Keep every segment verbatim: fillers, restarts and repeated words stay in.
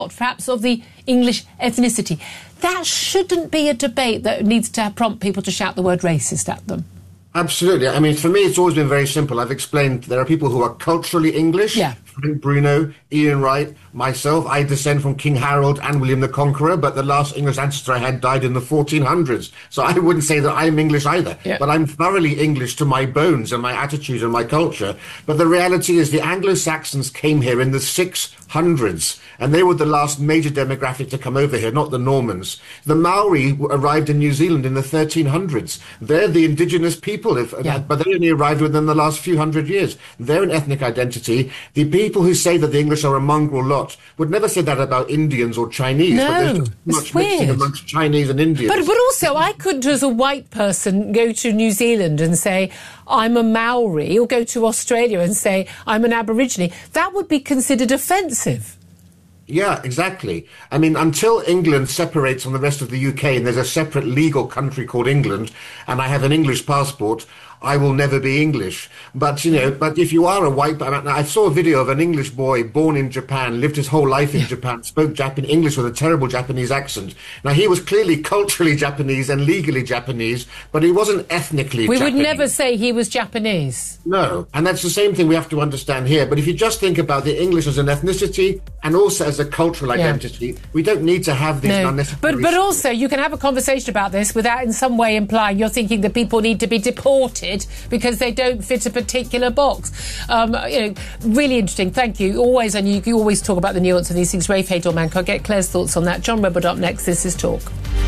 perhaps of the English ethnicity. That shouldn't be a debate that needs to prompt people to shout the word racist at them. Absolutely. I mean, for me, it's always been very simple. I've explained there are people who are culturally English. Yeah. Frank Bruno, Ian Wright, myself. I descend from King Harold and William the Conqueror, but the last English ancestor I had died in the fourteen hundreds. So I wouldn't say that I'm English either. Yeah. But I'm thoroughly English to my bones and my attitude and my culture. But the reality is the Anglo-Saxons came here in the six hundreds. And they were the last major demographic to come over here, not the Normans. The Maori arrived in New Zealand in the thirteen hundreds. They're the indigenous people, if, Yeah. but they only arrived within the last few hundred years. They're an ethnic identity. The people who say that the English are a mongrel lot would never say that about Indians or Chinese. No, but there's just it's much mixing weird. amongst Chinese and Indians. But, but also, I could, as a white person, go to New Zealand and say, I'm a Maori, or go to Australia and say, I'm an Aborigine. That would be considered offensive. Yeah, exactly. I mean, until England separates from the rest of the U K and there's a separate legal country called England, and I have an English passport, I will never be English. But, you know, but if you are a white... I saw a video of an English boy born in Japan, lived his whole life in Japan, spoke Japan English with a terrible Japanese accent. Now, he was clearly culturally Japanese and legally Japanese, but he wasn't ethnically We Japanese. would never say he was Japanese. No, and that's the same thing we have to understand here. But if you just think about the English as an ethnicity and also as a cultural Yeah. identity, we don't need to have these No. unnecessary... But, but also, you can have a conversation about this without in some way implying you're thinking that people need to be deported because they don't fit a particular box. Um, you know, really interesting. Thank you. Always, and you, you always talk about the nuance of these things. Rafe Hay-Dorman, can I get Claire's thoughts on that? John Redwood up next. This is Talk.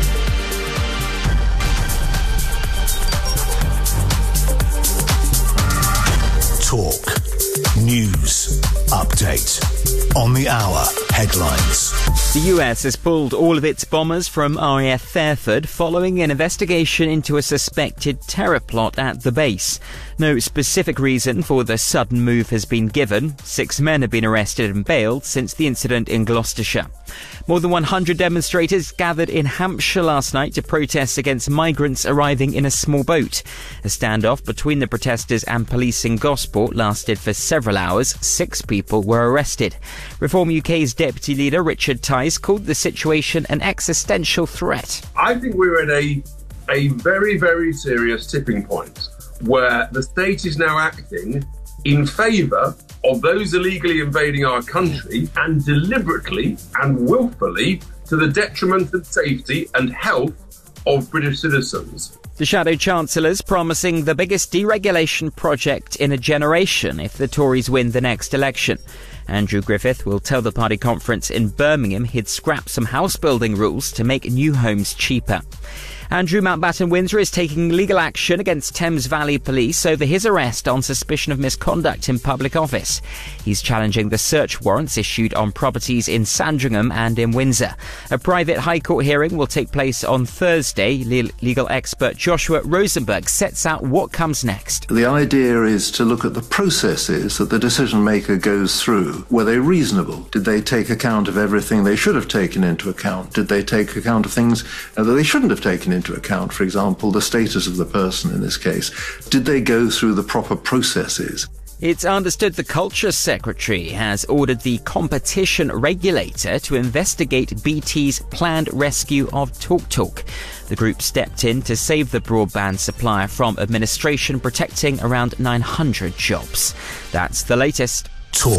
Talk. News. Update. On the hour. Headlines. The U S has pulled all of its bombers from R A F Fairford following an investigation into a suspected terror plot at the base. No specific reason for the sudden move has been given. Six men have been arrested and bailed since the incident in Gloucestershire. More than one hundred demonstrators gathered in Hampshire last night to protest against migrants arriving in a small boat. A standoff between the protesters and police in Gosport lasted for several hours. Six people were arrested. Reform U K's deputy leader Richard Tice called the situation an existential threat. I think we're at a, a very, very serious tipping point where the state is now acting in favour of those illegally invading our country and deliberately and willfully to the detriment of safety and health of British citizens. The Shadow Chancellor's promising the biggest deregulation project in a generation if the Tories win the next election. Andrew Griffith will tell the party conference in Birmingham he'd scrap some house building rules to make new homes cheaper. Andrew Mountbatten-Windsor is taking legal action against Thames Valley Police over his arrest on suspicion of misconduct in public office. He's challenging the search warrants issued on properties in Sandringham and in Windsor. A private High Court hearing will take place on Thursday. Le- legal expert Joshua Rosenberg sets out what comes next. The idea is to look at the processes that the decision maker goes through. Were they reasonable? Did they take account of everything they should have taken into account? Did they take account of things uh, that they shouldn't have taken into account, for example, the status of the person in this case? Did they go through the proper processes? It's understood the Culture Secretary has ordered the competition regulator to investigate B T's planned rescue of Talk Talk. The group stepped in to save the broadband supplier from administration, protecting around nine hundred jobs. That's the latest. Talk.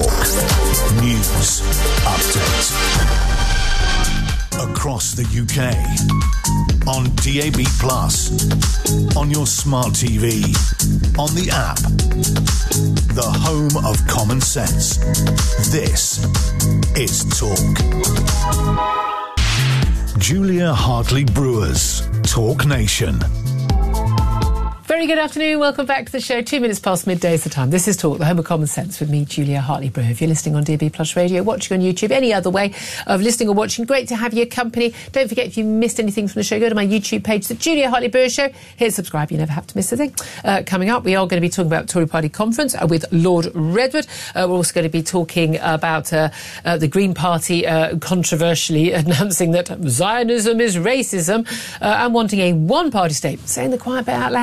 News. Update. Across the U K. On D A B plus, on your smart T V, on the app, the home of common sense. This is Talk. Julia Hartley-Brewers, Talk Nation. Very good afternoon. Welcome back to the show. Two minutes past midday is the time. This is Talk, the home of common sense, with me, Julia Hartley-Brewer. If you're listening on D A B Plus Radio, watching on YouTube, any other way of listening or watching, great to have your company. Don't forget, if you missed anything from the show, go to my YouTube page, The Julia Hartley-Brewer Show. Hit subscribe. You never have to miss a thing. Uh, coming up, we are going to be talking about Tory Party conference uh, with Lord Redwood. Uh, we're also going to be talking about uh, uh, the Green Party uh, controversially announcing that Zionism is racism uh, and wanting a one-party state, saying the quiet bit out loud. They want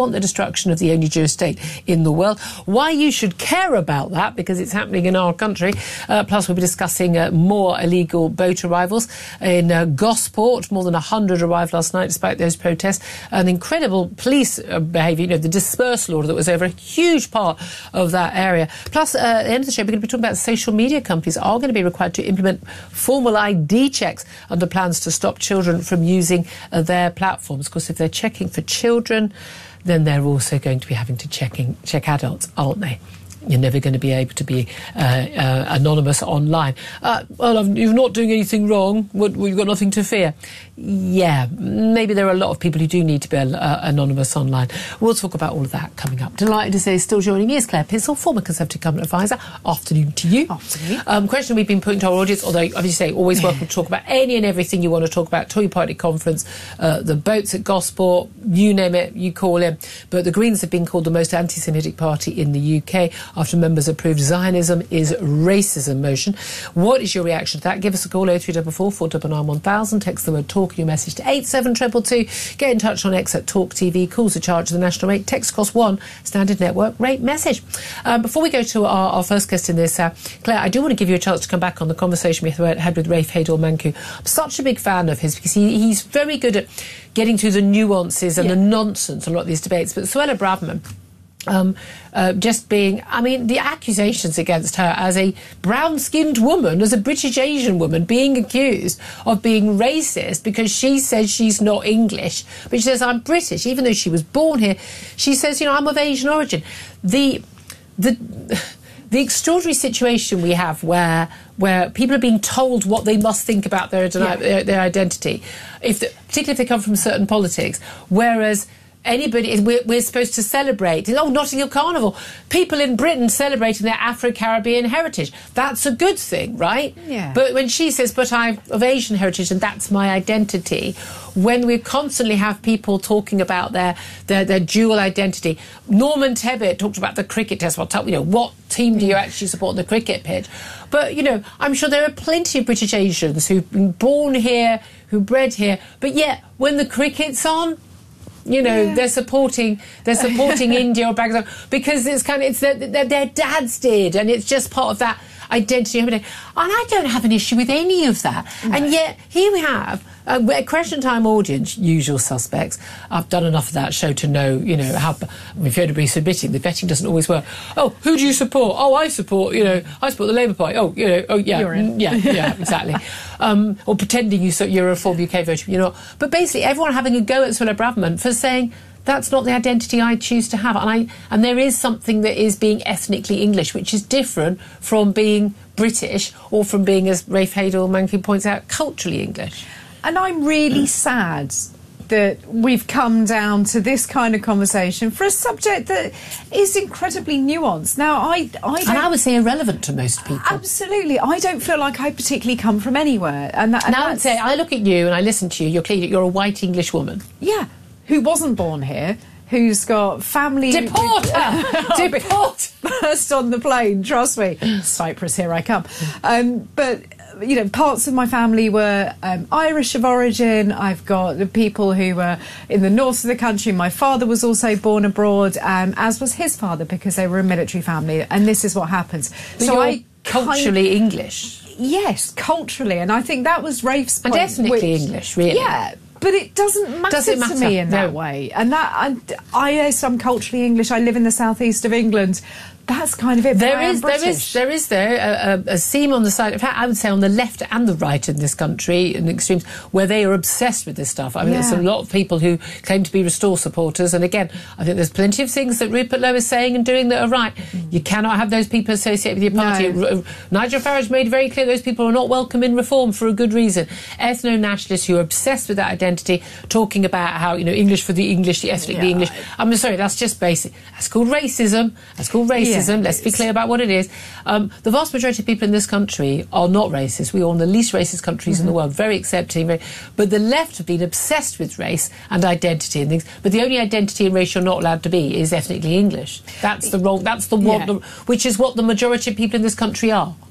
want the destruction of the only Jewish state in the world. Why you should care about that, because it's happening in our country. Uh, plus, we'll be discussing uh, more illegal boat arrivals in uh, Gosport. More than one hundred arrived last night, despite those protests. An incredible police uh, behaviour, you know, the dispersal order that was over a huge part of that area. Plus, uh, at the end of the show, we're going to be talking about social media companies are going to be required to implement formal I D checks under plans to stop children from using uh, their platforms. Of course, if they're checking for children, then they're also going to be having to checking, check adults, aren't they? You're never going to be able to be uh, uh, anonymous online. Uh, well, I'm, you're not doing anything wrong. What, well, you've got nothing to fear. Yeah, maybe there are a lot of people who do need to be uh, anonymous online. We'll talk about all of that coming up. Delighted to say still joining me is Claire Pissell, former Conservative Government Advisor. Afternoon to you. Afternoon. Um, question we've been putting to our audience, although, obviously, say, always welcome to talk about any and everything you want to talk about. Tory Party conference, uh, the boats at Gosport, you name it, you call him. But the Greens have been called the most anti-Semitic party in the U K after members approved Zionism is racism motion. What is your reaction to that? Give us a call, oh three four four, four nine nine, one thousand. Text the word talk, your message to eight seven two two two. Get in touch on X at Talk T V. Calls are charged the national rate. Text cost one. Standard network rate message. Um, before we go to our, our first guest in this, uh, Claire, I do want to give you a chance to come back on the conversation we had with Rafe Haydel-Manku. I'm such a big fan of his because he, he's very good at getting through the nuances and yeah. the nonsense of a lot of these debates. But Suella Braverman, Um, uh, just being, I mean, the accusations against her as a brown-skinned woman, as a British Asian woman, being accused of being racist because she says she's not English, but she says, I'm British, even though she was born here. She says, you know, I'm of Asian origin. The, the, the extraordinary situation we have where where people are being told what they must think about their, yeah. their, their identity, if the, particularly if they come from certain politics, whereas anybody, we're, we're supposed to celebrate. Oh, Notting Hill Carnival. People in Britain celebrating their Afro-Caribbean heritage. That's a good thing, right? Yeah. But when she says, but I'm of Asian heritage and that's my identity, when we constantly have people talking about their, their, their dual identity. Norman Tebbit talked about the cricket test. Well, tell, you know, what team do you actually support on the cricket pitch? But, you know, I'm sure there are plenty of British Asians who've been born here, who bred here, but yet, when the cricket's on, you know, yeah. they're supporting they're supporting India or Pakistan because it's kind of it's their, their, their dads did, and it's just part of that identity. And I don't have an issue with any of that. No. And yet here we have a, a Question Time audience, usual suspects. I've done enough of that show to know, you know, how. I mean, if you're going to be submitting, the vetting doesn't always work. Oh, who do you support? Oh, I support, you know, I support the Labour Party. Oh, you know, oh yeah, you're in. yeah, yeah, exactly. Um, or pretending you, you're a Reform U K voter, you're not. But basically, everyone having a go at Suella Braverman for saying, that's not the identity I choose to have. And I and there is something that is being ethnically English, which is different from being British or from being, as Rafe Haydel-Manku points out, culturally English. And I'm really sad that we've come down to this kind of conversation for a subject that is incredibly nuanced. Now, I, I don't... And I would say irrelevant to most people. Absolutely. I don't feel like I particularly come from anywhere. And, that, and I would say, I look at you and I listen to you, you're clearly, you're a white English woman. Yeah. Who wasn't born here, who's got family... Deport her! Deport! First on the plane, trust me. Cyprus, here I come. Um, but... You know, parts of my family were um, Irish of origin. I've got the people who were in the north of the country. My father was also born abroad, um, as was his father, because they were a military family. And this is what happens. But so I culturally kind, English. Yes, culturally, and I think that was Rafe's point. And ethnically which, English, really. Yeah. But it doesn't matter, Does it matter? to me in that no. way. And that I, I yes, I'm culturally English. I live in the southeast of England. That's kind of it. There is, there is, there is there a, a seam on the side. In fact, I would say on the left and the right in this country, in the extremes, where they are obsessed with this stuff. I mean, yeah. there's a lot of people who claim to be Restore supporters, and again, I think there's plenty of things that Rupert Lowe is saying and doing that are right. Mm. You cannot have those people associated with your party. No. Nigel Farage made very clear those people are not welcome in Reform for a good reason. Ethno-nationalists who are obsessed with that identity, talking about how, you know, English for the English, the ethnically yeah. English. I'm sorry, that's just basic. That's called racism. That's called racism. Yeah, Let's be clear about what it is. Um, the vast majority of people in this country are not racist. We are one of the least racist countries mm-hmm. in the world, very accepting. Very, but the left have been obsessed with race and identity and things. But the only identity and race you're not allowed to be is ethnically English. That's the wrong. That's the one. Yeah. The, which is what the majority of people in this country are.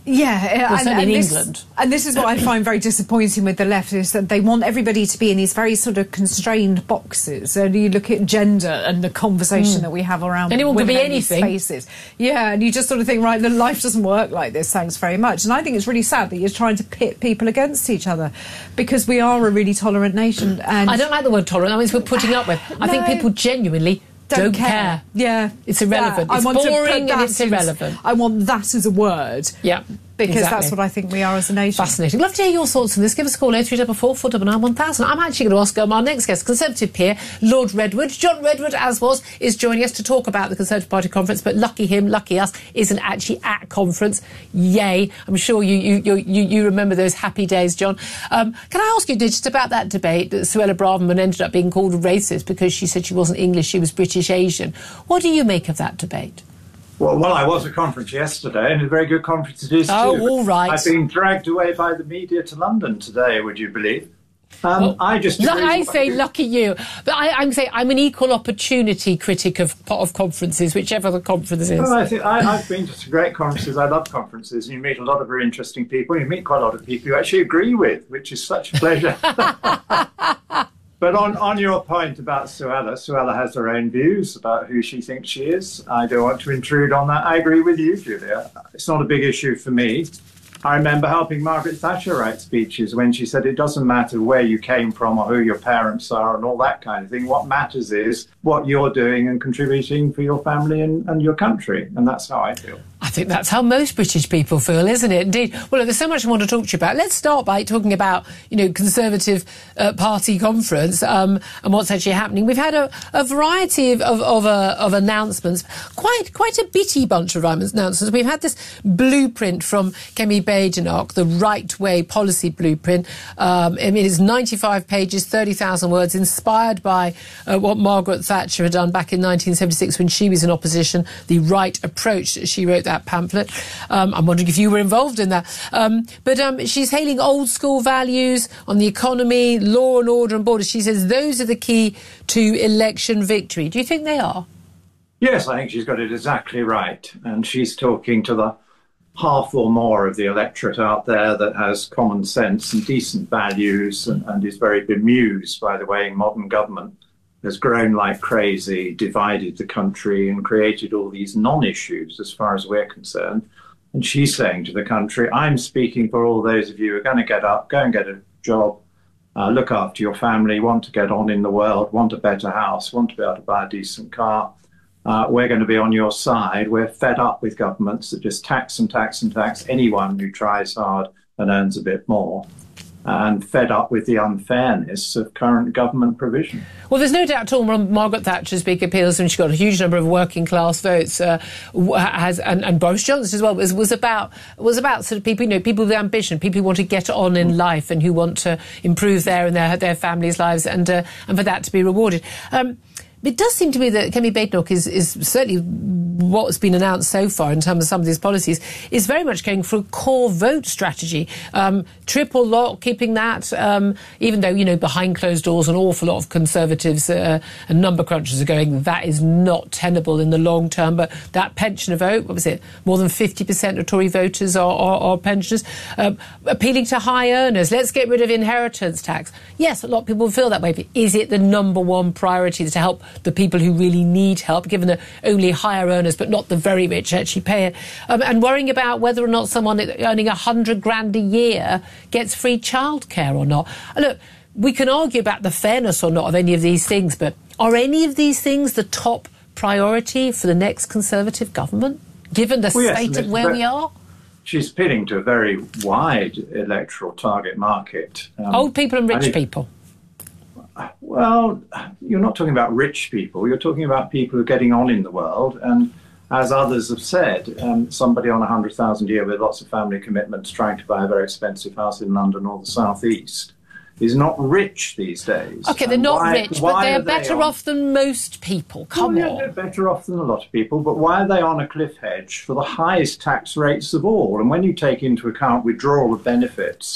Yeah, well, and, certainly and in this, England. And this is what I find very disappointing with the left, is that they want everybody to be in these very sort of constrained boxes. And you look at gender and the conversation mm. that we have around anyone women could be in these anything. spaces. Yeah, and you just sort of think, right, the life doesn't work like this, thanks very much. And I think it's really sad that you're trying to pit people against each other, because we are a really tolerant nation. And I don't like the word tolerant. That means we're putting up with. I no. think people genuinely don't, Don't care. care. Yeah. It's irrelevant. Yeah. It's I want boring to put and it's that irrelevant. As, I want that as a word. Yeah. Because exactly. that's what I think we are as a nation. Fascinating. Love to hear your thoughts on this. Give us a call, oh three four four, four nine nine, one thousand. I'm actually going to ask um, our next guest, Conservative peer, Lord Redwood. John Redwood, as was, is joining us to talk about the Conservative Party conference, but lucky him, lucky us, isn't actually at conference. Yay. I'm sure you you you, you, you remember those happy days, John. Um, can I ask you just about that debate that Suella Braverman ended up being called a racist because she said she wasn't English, she was British Asian. What do you make of that debate? Well, well, I was at a conference yesterday, and a very good conference it is, oh, too. Oh, all right. I've been dragged away by the media to London today, would you believe? Um, well, I just... L- I say lucky you. But I, I'm saying I'm an equal opportunity critic of of conferences, whichever the conference is. Well, I think I, I've been to some great conferences. I love conferences, and you meet a lot of very interesting people. You meet quite a lot of people you actually agree with, which is such a pleasure. But on, on your point about Suella, Suella has her own views about who she thinks she is. I don't want to intrude on that. I agree with you, Julia. It's not a big issue for me. I remember helping Margaret Thatcher write speeches when she said it doesn't matter where you came from or who your parents are and all that kind of thing. What matters is what you're doing and contributing for your family and, and your country. And that's how I feel. I think that's how most British people feel, isn't it? Indeed. Well, look, there's so much I want to talk to you about. Let's start by talking about, you know, Conservative uh, Party conference um, and what's actually happening. We've had a, a variety of of, of, uh, of announcements, quite quite a bitty bunch of announcements. We've had this blueprint from Kemi Badenoch, the Right Way policy blueprint. Um, I mean, it's ninety-five pages, thirty thousand words, inspired by uh, what Margaret Thatcher had done back in nineteen seventy-six when she was in opposition, the right approach. She wrote that pamphlet. Um, I'm wondering if you were involved in that. Um, but um, she's hailing old school values on the economy, law and order and borders. She says those are the key to election victory. Do you think they are? Yes, I think she's got it exactly right. And she's talking to the half or more of the electorate out there that has common sense and decent values and, and is very bemused by the way modern government has grown like crazy, divided the country and created all these non-issues as far as we're concerned. And she's saying to the country, I'm speaking for all those of you who are going to get up, go and get a job, uh, look after your family, want to get on in the world, want a better house, want to be able to buy a decent car. Uh, we're going to be on your side. We're fed up with governments that just tax and tax and tax anyone who tries hard and earns a bit more. And fed up with the unfairness of current government provision. Well, there's no doubt at all Margaret Thatcher's big appeals, and she got a huge number of working class votes, uh, has, and, and Boris Johnson as well, was, was about was about sort of people, you know, people with ambition, people who want to get on in life and who want to improve their and their their families' lives, and uh, and for that to be rewarded. Um, It does seem to me that Kemi Badenoch is, is certainly what's been announced so far in terms of some of these policies is very much going for a core vote strategy. Um, triple lock, keeping that, um, even though, you know, behind closed doors an awful lot of Conservatives uh, and number crunchers are going, that is not tenable in the long term. But that pensioner vote, what was it? More than fifty percent of Tory voters are, are, are pensioners. Um, appealing to high earners, let's get rid of inheritance tax. Yes, a lot of people feel that way, but is it the number one priority to help the people who really need help, given that only higher earners but not the very rich actually pay it? Um, and worrying about whether or not someone earning a hundred grand a year gets free childcare or not. Look, we can argue about the fairness or not of any of these things, but are any of these things the top priority for the next Conservative government, given the well, state yes, of where we are? She's appealing to a very wide electoral target market. Um, Old people and rich and it, people. Well, you're not talking about rich people. You're talking about people who are getting on in the world. And as others have said, um, somebody on one hundred thousand a year with lots of family commitments trying to buy a very expensive house in London or the South East is not rich these days. OK, they're and not why, rich, why but they're they better on, off than most people. Come well, yeah, on. they're better off than a lot of people. But why are they on a cliff edge for the highest tax rates of all? And when you take into account withdrawal of benefits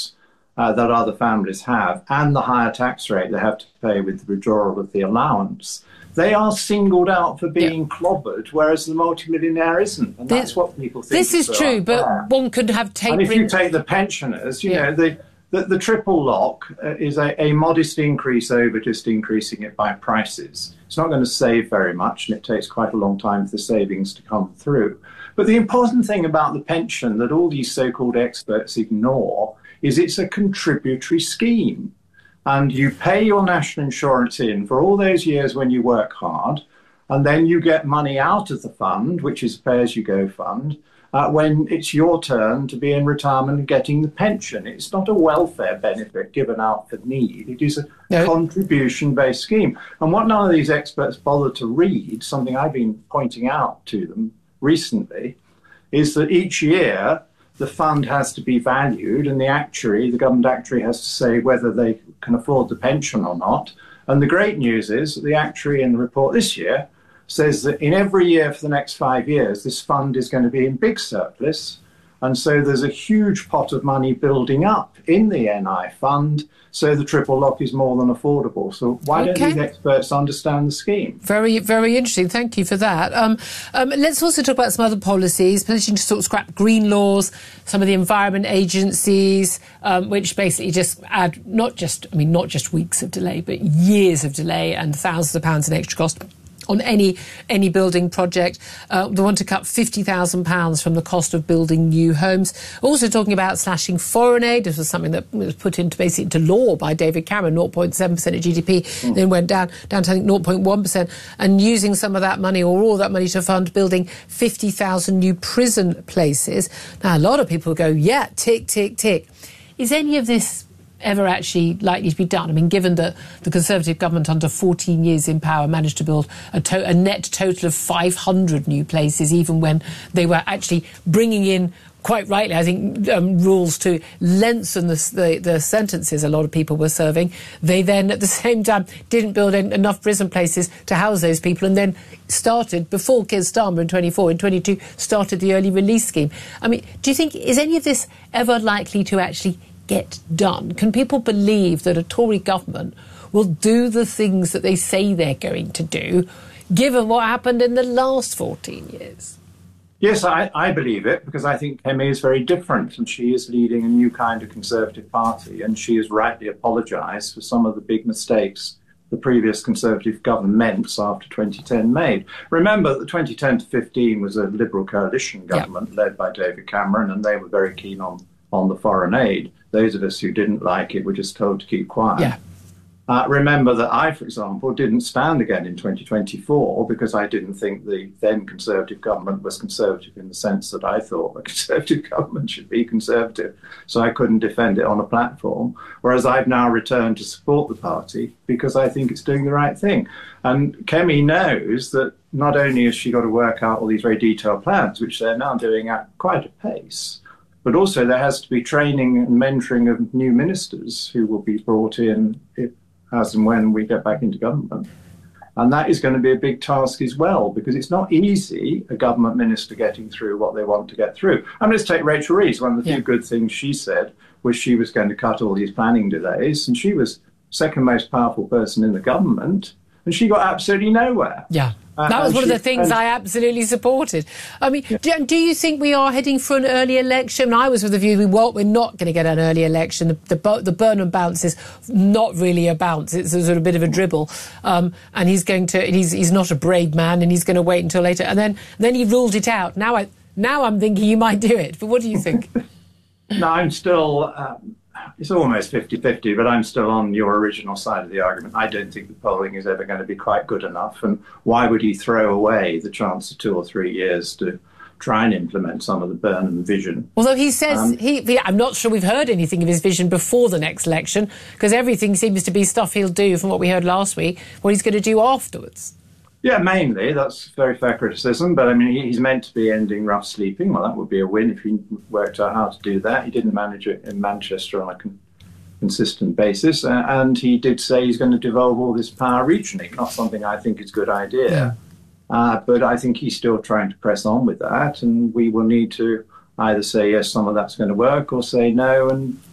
uh, that other families have, and the higher tax rate they have to pay with the withdrawal of the allowance, they are singled out for being yeah. clobbered, whereas the multimillionaire isn't. And that's this, what people think. This is, is true, but there. one could have tapering. And if you take the pensioners, you yeah. know, the, the, the triple lock uh, is a, a modest increase over just increasing it by prices. It's not going to save very much, and it takes quite a long time for the savings to come through. But the important thing about the pension that all these so-called experts ignore is it's a contributory scheme. And you pay your national insurance in for all those years when you work hard, and then you get money out of the fund, which is a pay-as-you-go fund, uh, when it's your turn to be in retirement and getting the pension. It's not a welfare benefit given out for need. It is a no. contribution-based scheme. And what none of these experts bother to read, something I've been pointing out to them recently, is that each year the fund has to be valued, and the actuary, the government actuary, has to say whether they can afford the pension or not. And the great news is that the actuary in the report this year says that in every year for the next five years, this fund is going to be in big surplus. And so there's a huge pot of money building up in the N I fund, so the triple lock is more than affordable. So why okay. don't these experts understand the scheme? Very, very interesting. Thank you for that. Um, um, let's also talk about some other policies, position to sort of scrap green laws, some of the environment agencies, um, which basically just add not just, I mean, not just weeks of delay, but years of delay and thousands of pounds in extra cost on any any building project. Uh, they want to cut fifty thousand pounds from the cost of building new homes. Also talking about slashing foreign aid. This was something that was put into basically into law by David Cameron, zero point seven percent of G D P, mm. then went down, down to I think zero point one percent, and using some of that money or all that money to fund building fifty thousand new prison places. Now, a lot of people go, yeah, tick, tick, tick. Is any of this ever actually likely to be done? I mean, given that the Conservative government under fourteen years in power managed to build a, to- a net total of five hundred new places, even when they were actually bringing in, quite rightly, I think, um, rules to lengthen the, the, the sentences a lot of people were serving. They then, at the same time, didn't build en- enough prison places to house those people, and then started, before Keir Starmer in twenty-four, in twenty-two, started the early release scheme. I mean, do you think, is any of this ever likely to actually get done? Can people believe that a Tory government will do the things that they say they're going to do, given what happened in the last fourteen years? Yes, I, I believe it, because I think Kemi is very different, and she is leading a new kind of Conservative party, and she has rightly apologised for some of the big mistakes the previous Conservative governments after twenty ten made. Remember that twenty ten to fifteen was a Liberal coalition government yep. led by David Cameron, and they were very keen on, on the foreign aid. Those of us who didn't like it were just told to keep quiet. Yeah. Uh, remember that I, for example, didn't stand again in twenty twenty-four because I didn't think the then Conservative government was Conservative in the sense that I thought a Conservative government should be Conservative. So I couldn't defend it on a platform. Whereas I've now returned to support the party because I think it's doing the right thing. And Kemi knows that not only has she got to work out all these very detailed plans, which they're now doing at quite a pace, but also there has to be training and mentoring of new ministers who will be brought in if, as and when we get back into government. And that is going to be a big task as well, because it's not easy, a government minister getting through what they want to get through. I mean, let's take Rachel Reeves. One of the few yeah. good things she said was she was going to cut all these planning delays, and she was second most powerful person in the government, and she got absolutely nowhere. Yeah. Uh, that was one she, of the things and, I absolutely supported. I mean, yeah. do, do you think we are heading for an early election? I was with the view we won't, we're not going to get an early election. The, the, the Burnham bounce is not really a bounce. It's a sort of bit of a dribble. Um, and he's going to, he's, he's not a brave man, and he's going to wait until later. And then, then he ruled it out. Now, I, now I'm thinking you might do it. But what do you think? No, I'm still... Um, It's almost fifty-fifty, but I'm still on your original side of the argument. I don't think the polling is ever going to be quite good enough. And why would he throw away the chance of two or three years to try and implement some of the Burnham vision? Although he says, um, he, I'm not sure we've heard anything of his vision before the next election, because everything seems to be stuff he'll do from what we heard last week, what he's going to do afterwards. Yeah, mainly. That's very fair criticism. But, I mean, he's meant to be ending rough sleeping. Well, that would be a win if he worked out how to do that. He didn't manage it in Manchester on a con- consistent basis. Uh, and he did say he's going to devolve all this power regionally. Not something I think is a good idea. Yeah. Uh, but I think he's still trying to press on with that. And we will need to either say, yes, some of that's going to work, or say no and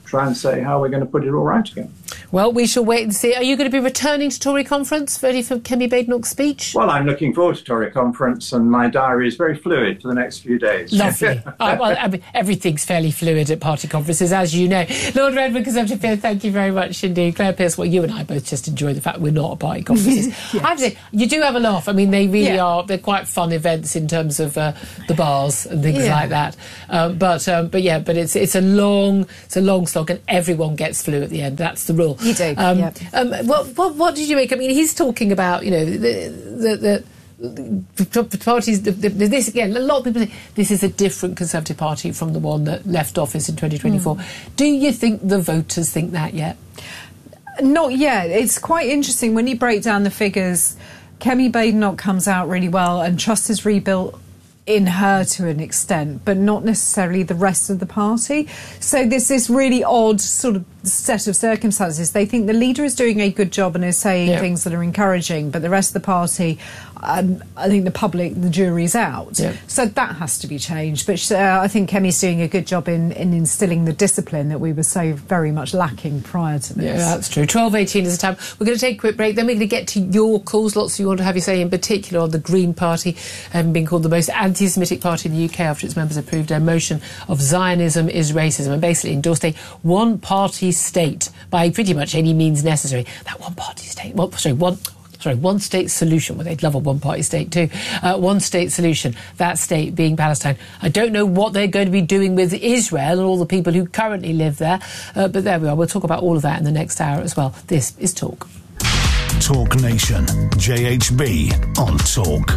try and say how we're going to put it all right again. Well, we shall wait and see. Are you going to be returning to Tory conference, ready for Kemi Badenoch's speech? Well, I'm looking forward to Tory conference, and my diary is very fluid for the next few days. Lovely. uh, well, I mean, everything's fairly fluid at party conferences, as you know. Lord Redmond, Conservative Peer, thank you very much indeed. Claire Pearce, well, you and I both just enjoy the fact we're not at party conferences. Yes. I have to say, you do have a laugh. I mean, they really yeah. are. They're quite fun events in terms of uh, the bars and things yeah. like that. Um, but um, but yeah, but it's it's a long it's a long slog, and everyone gets flu at the end. That's the rule. You do. Um, yep. um, what, what what did you make? I mean, he's talking about, you know, the the. the The parties, the, the, this again, a lot of people say this is a different Conservative Party from the one that left office in twenty twenty-four. Mm. Do you think the voters think that yet? Not yet. It's quite interesting when you break down the figures. Kemi Badenoch comes out really well, and trust is rebuilt in her to an extent, but not necessarily the rest of the party. So there's this really odd sort of set of circumstances. They think the leader is doing a good job and is saying yeah. things that are encouraging, but the rest of the party, um, I think the public, the jury's out. Yeah. So that has to be changed. But uh, I think Kemi's doing a good job in, in instilling the discipline that we were so very much lacking prior to this. Yeah, that's true. twelve eighteen is the time. We're going to take a quick break, then we're going to get to your calls. Lots of you want to have your say, in particular on the Green Party, having been called the most anti-Semitic party in the U K after its members approved a motion of Zionism is racism, and basically endorsed a one-party state by pretty much any means necessary. That one-party state, well, sorry, one... Sorry, one state solution. Well, they'd love a one-party state too. Uh, one state solution, that state being Palestine. I don't know what they're going to be doing with Israel and all the people who currently live there, uh, but there we are. We'll talk about all of that in the next hour as well. This is Talk. Talk Nation, J H B on Talk.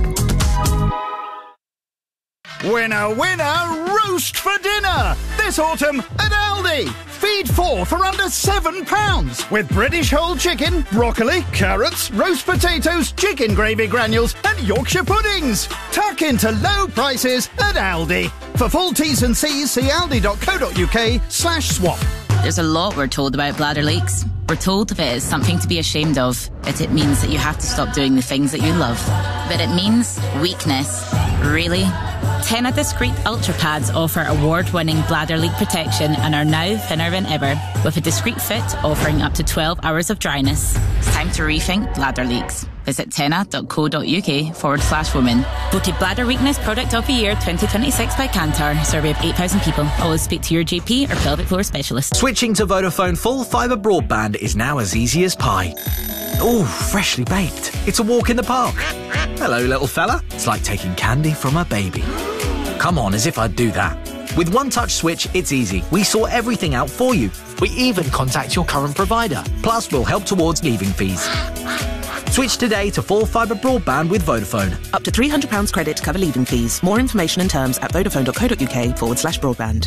Winner, winner, roast for dinner! This autumn at Aldi. Feed four for under seven pounds with British whole chicken, broccoli, carrots, roast potatoes, chicken gravy granules and Yorkshire puddings. Tuck into low prices at Aldi. For full T's and C's, see aldi.co.uk slash swap. There's a lot we're told about bladder leaks. We're told that it is something to be ashamed of, that it means that you have to stop doing the things that you love. But it means weakness. Really? Tena Discreet Ultra Pads offer award-winning bladder leak protection and are now thinner than ever, with a discreet fit offering up to twelve hours of dryness. It's time to rethink bladder leaks. Visit tena.co.uk forward slash women. Voted Bladder Weakness Product of the Year twenty twenty-six by Kantar. Survey of eight thousand people. Always speak to your G P or pelvic floor specialist. Switching to Vodafone full fibre broadband is now as easy as pie. Ooh, freshly baked. It's a walk in the park. Hello, little fella. It's like taking candy from a baby. Come on, as if I'd do that. With One Touch Switch, it's easy. We sort everything out for you. We even contact your current provider. Plus, we'll help towards leaving fees. Switch today to full fibre broadband with Vodafone. Up to three hundred pounds credit to cover leaving fees. More information and terms at vodafone.co.uk forward slash broadband.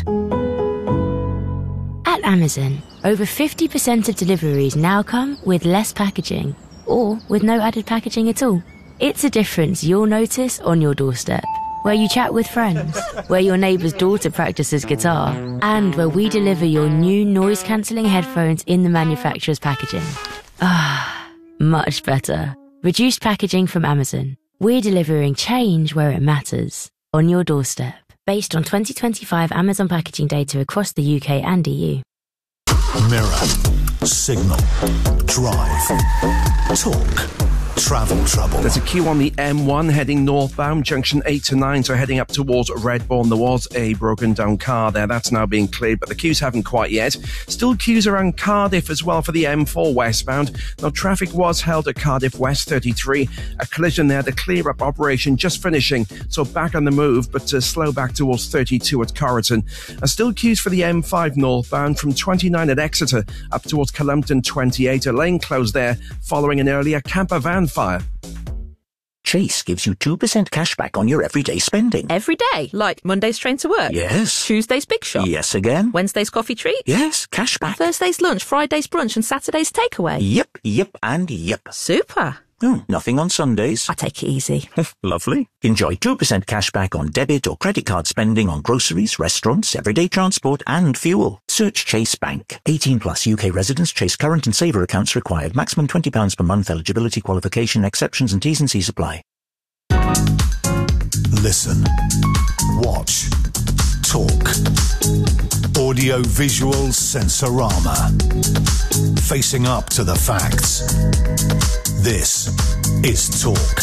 At Amazon, over fifty percent of deliveries now come with less packaging, or with no added packaging at all. It's a difference you'll notice on your doorstep, where you chat with friends, where your neighbour's daughter practices guitar, and where we deliver your new noise-cancelling headphones in the manufacturer's packaging. Ah, much better. Reduced packaging from Amazon. We're delivering change where it matters, on your doorstep, based on twenty twenty-five Amazon packaging data across the U K and E U. Mirror, Signal, Drive, Talk. Travel trouble. There's a queue on the M one heading northbound, junction eight to nine, so heading up towards Redbourne. There was a broken down car there. That's now being cleared, but the queues haven't quite yet. Still queues around Cardiff as well for the M four westbound. Now, traffic was held at Cardiff West thirty-three. A collision there, the clear-up operation just finishing, so back on the move, but to slow back towards thirty-two at Corriton. And still queues for the M five northbound from twenty-nine at Exeter up towards Columpton twenty-eight. A lane closed there following an earlier camper van fire. Chase gives you two percent cash back on your everyday spending. Every day? Like Monday's train to work? Yes. Tuesday's big shop? Yes again. Wednesday's coffee treat? Yes, cash back. Thursday's lunch, Friday's brunch and Saturday's takeaway? Yep, yep and yep. Super. Oh, nothing on Sundays. I take it easy. Lovely. Enjoy two percent cash back on debit or credit card spending on groceries, restaurants, everyday transport and fuel. Search Chase Bank. eighteen plus U K residents. Chase current and saver accounts required. Maximum twenty pounds per month. Eligibility, qualification, exceptions and T's and C's apply. Listen. Watch. Talk. Audio-visual sensorama. Facing up to the facts. This is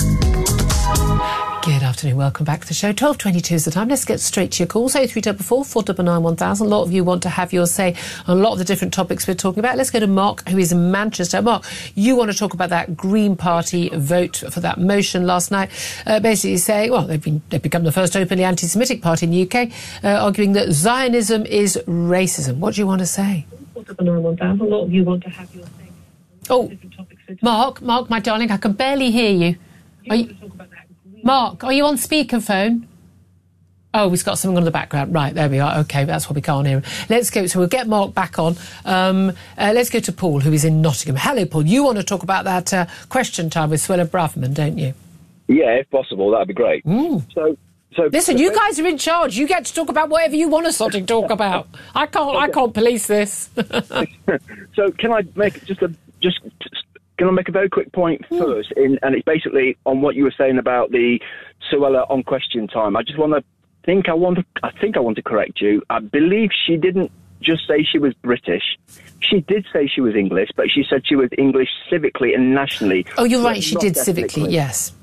Talk. Good afternoon, welcome back to the show. twelve twenty-two is the time. Let's get straight to your calls. oh three four four, four nine nine, one thousand. A lot of you want to have your say on a lot of the different topics we're talking about. Let's go to Mark, who is in Manchester. Mark, you want to talk about that Green Party vote for that motion last night. Uh, basically saying, well, they've, been, they've become the first openly anti-Semitic party in the U K, uh, arguing that Zionism is racism. What do you want to say? four nine nine, one thousand. A lot of you want to have your say. Oh, Mark, Mark, my darling, I can barely hear you. Are you Mark, are you on speakerphone? Oh, we've got something on the background. Right, there we are. OK, that's why we can't hear him. Let's go. So we'll get Mark back on. Um, uh, let's go to Paul, who is in Nottingham. Hello, Paul. You want to talk about that uh, question time with Suella Braverman, don't you? Yeah, if possible, that'd be great. Mm. So, so listen, you guys are in charge. You get to talk about whatever you want to sort of talk about. I can't. Okay. I can't police this. So, can I make just a just? Can I make a very quick point first? In, and it's basically on what you were saying about the Suella on question time. I just want to think I want to, I think I want to correct you. I believe she didn't just say she was British. She did say she was English, but she said she was English civically and nationally. Oh, you're right. She did civically, yes.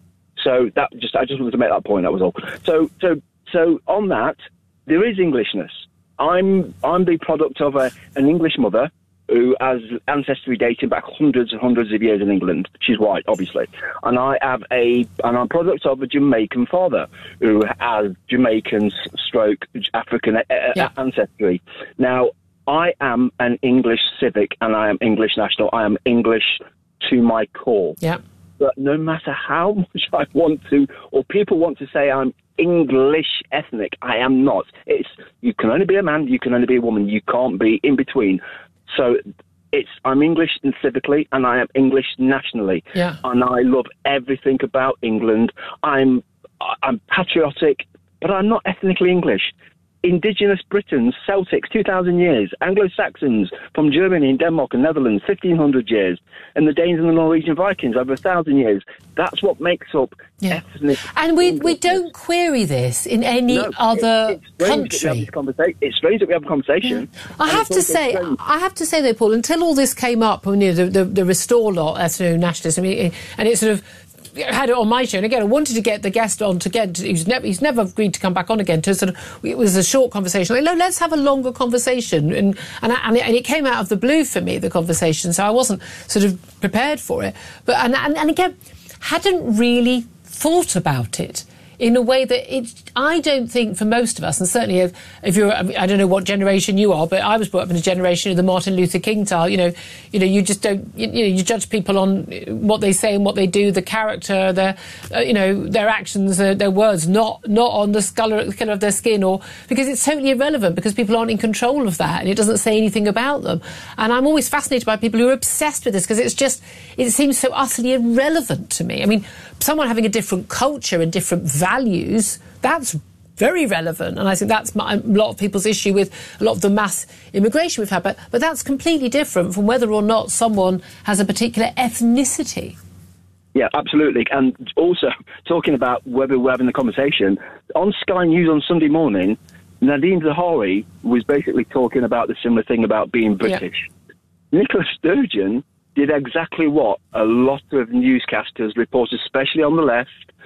So that just I just wanted to make that point. That was all. So so so on that, there is Englishness. I'm I'm the product of a, an English mother who has ancestry dating back hundreds and hundreds of years in England. She's white, obviously. And I have a, and I'm a product of a Jamaican father who has Jamaican stroke African yeah. ancestry. Now, I am an English civic and I am English national. I am English to my core. Yeah. But no matter how much I want to, or people want to say I'm English ethnic, I am not. It's, you can only be a man, you can only be a woman, you can't be in between. So it's I'm English and civically, and I am English nationally, yeah. and I love everything about England. I'm I'm patriotic, but I'm not ethnically English. Indigenous Britons, Celtics, two thousand years. Anglo-Saxons from Germany and Denmark and Netherlands, fifteen hundred years. And the Danes and the Norwegian Vikings, over one thousand years. That's what makes up yeah. ethnic. And we we don't query this in any no, other it, it's country. Conversa- it's strange that we have a conversation. Yeah. I have to say, strange. I have to say though, Paul, until all this came up, you know, the, the, the Restore lot, that's you know, nationalism, and it sort of had it on my show, and again I wanted to get the guest on to get he's never he's never agreed to come back on again to sort of it was a short conversation like no let's have a longer conversation and and, and, it, and it came out of the blue for me, the conversation, so I wasn't sort of prepared for it, but and and, and again hadn't really thought about it in a way that it, I don't think for most of us, and certainly if, if you're, I don't know what generation you are, but I was brought up in a generation of the Martin Luther King style, you know, you know, you just don't, you, you know, you judge people on what they say and what they do, the character, their, uh, you know, their actions, uh, their words, not not on the colour, the colour of their skin, or because it's totally irrelevant because people aren't in control of that and it doesn't say anything about them. And I'm always fascinated by people who are obsessed with this because it's just, it seems so utterly irrelevant to me. I mean, someone having a different culture and different values, that's very relevant, and I think that's my, a lot of people's issue with a lot of the mass immigration we've had, but, but that's completely different from whether or not someone has a particular ethnicity. Yeah, absolutely. And also, talking about whether we're having the conversation, on Sky News on Sunday morning, Nadine Zahawi was basically talking about the similar thing about being British. Yeah. Nicola Sturgeon did exactly what a lot of newscasters, reporters, especially on the left,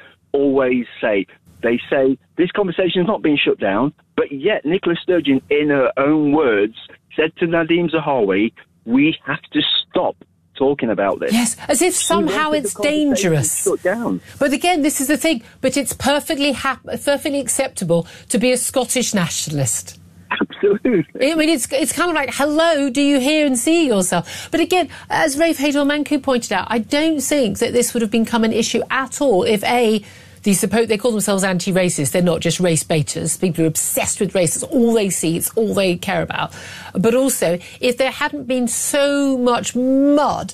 always say. They say this conversation is not being shut down, but yet Nicola Sturgeon, in her own words, said to Nadine Zahawi, we have to stop talking about this. Yes, as if somehow it's dangerous. Shut down. But again, this is the thing, but it's perfectly hap- perfectly acceptable to be a Scottish nationalist. Absolutely. I mean, it's it's kind of like, hello, do you hear and see yourself? But again, as Rafe Hadel-Manku pointed out, I don't think that this would have become an issue at all if, A, these suppo- they call themselves anti-racist, they're not just race baiters, people who are obsessed with race, it's all they see, it's all they care about. But also, if there hadn't been so much mud